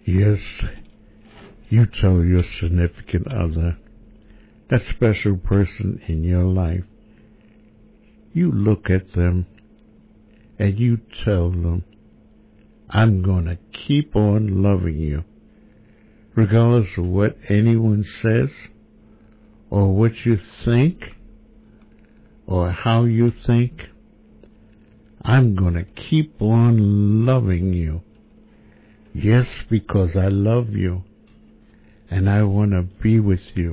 Yes, you tell your significant other, that special person in your life, you look at them and you tell them, I'm going to keep on loving you, regardless of what anyone says, or what you think, or how you think. I'm going to keep on loving you. Yes, because I love you, and I want to be with you.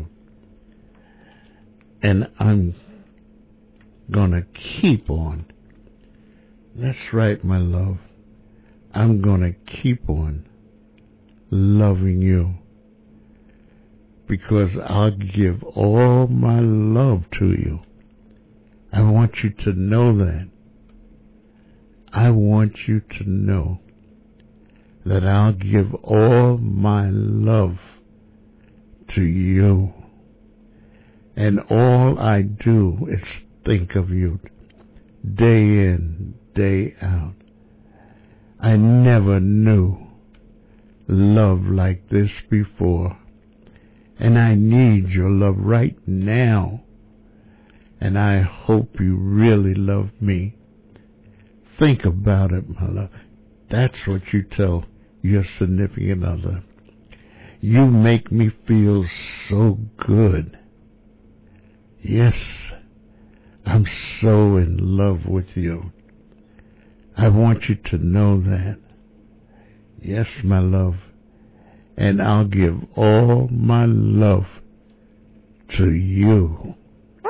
And I'm going to keep on. That's right, my love. I'm going to keep on loving you, because I'll give all my love to you. I want you to know that. I want you to know that I'll give all my love to you. And all I do is think of you day in, day out. I never knew love like this before. And I need your love right now. And I hope you really love me. Think about it, my love. That's what you tell your significant other. You make me feel so good. Yes, I'm so in love with you. I want you to know that. Yes, my love. And I'll give all my love to you.